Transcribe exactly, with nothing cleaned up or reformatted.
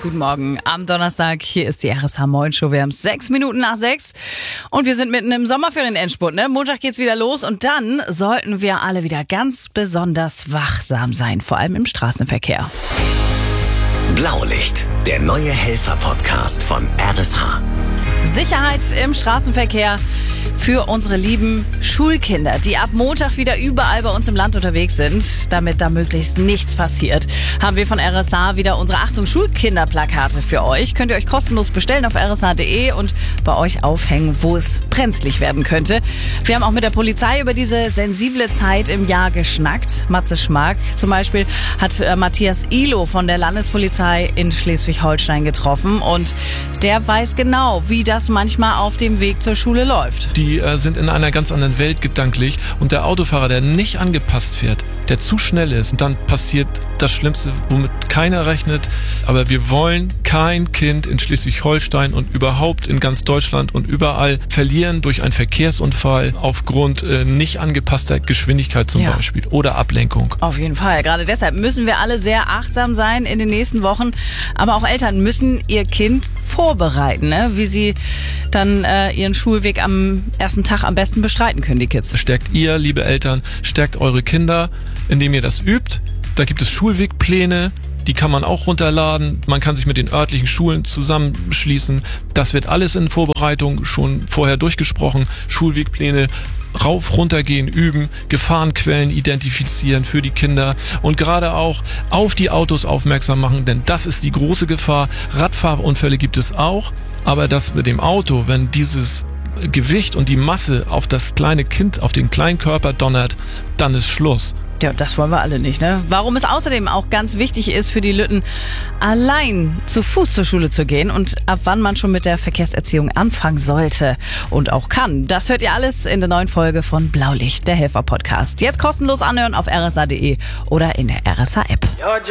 guten Morgen. Am Donnerstag, hier ist die R S H Morgen Show. Wir haben es sechs Minuten nach sechs und wir sind mitten im Sommerferien-Endspurt. Ne? Montag geht's wieder los und dann sollten wir alle wieder ganz besonders wachsam sein, vor allem im Straßenverkehr. Blaulicht, der neue Helfer-Podcast von R S H. Sicherheit im Straßenverkehr für unsere lieben Schulkinder, die ab Montag wieder überall bei uns im Land unterwegs sind, damit da möglichst nichts passiert, haben wir von R S H wieder unsere Achtung Schulkinderplakate für euch. Könnt ihr euch kostenlos bestellen auf r s h punkt d e und bei euch aufhängen, wo es brenzlig werden könnte. Wir haben auch mit der Polizei über diese sensible Zeit im Jahr geschnackt. Matze Schmark zum Beispiel hat äh, Matthias Ihlow von der Landespolizei in Schleswig-Holstein getroffen und der weiß genau, wie das manchmal auf dem Weg zur Schule läuft. Die äh, sind in einer ganz anderen Welt gedanklich und der Autofahrer, der nicht angepasst fährt, der zu schnell ist, und dann passiert das Schlimmste, womit keiner rechnet. Aber wir wollen kein Kind in Schleswig-Holstein und überhaupt in ganz Deutschland und überall verlieren durch einen Verkehrsunfall aufgrund äh, nicht angepasster Geschwindigkeit zum Ja. Beispiel oder Ablenkung. Auf jeden Fall. Gerade deshalb müssen wir alle sehr achtsam sein in den nächsten Wochen. Aber auch Eltern müssen ihr Kind vorbereiten, ne? Wie sie dann äh, ihren Schulweg am ersten Tag am besten bestreiten können, die Kids. Stärkt ihr, liebe Eltern, stärkt eure Kinder, indem ihr das übt. Da gibt es Schulwegpläne, die kann man auch runterladen. Man kann sich mit den örtlichen Schulen zusammenschließen. Das wird alles in Vorbereitung schon vorher durchgesprochen. Schulwegpläne, rauf, runter gehen, üben, Gefahrenquellen identifizieren für die Kinder und gerade auch auf die Autos aufmerksam machen, denn das ist die große Gefahr. Radfahrunfälle gibt es auch, aber das mit dem Auto, wenn dieses Gewicht und die Masse auf das kleine Kind, auf den kleinen Körper donnert, dann ist Schluss. Ja, das wollen wir alle nicht, ne? Warum es außerdem auch ganz wichtig ist für die Lütten, allein zu Fuß zur Schule zu gehen und ab wann man schon mit der Verkehrserziehung anfangen sollte und auch kann. Das hört ihr alles in der neuen Folge von Blaulicht, der Helfer-Podcast. Jetzt kostenlos anhören auf r s h punkt d e oder in der R S H-App.